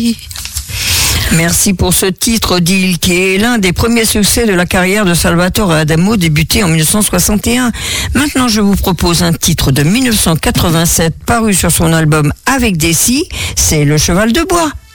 merci. Merci pour ce titre d'Il, qui est l'un des premiers succès de la carrière de Salvatore Adamo, débuté en 1961. Maintenant, je vous propose un titre de 1987, paru sur son album Avec des scies, c'est Le Cheval de bois.